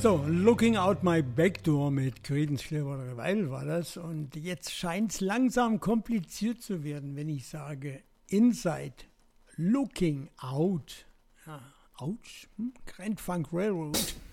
So, Looking Out My Back Door mit Creedence Clearwater Revival war das. Und jetzt scheint es langsam kompliziert zu werden, wenn ich sage Inside Looking Out. Ja, ouch, Grand Funk Railroad.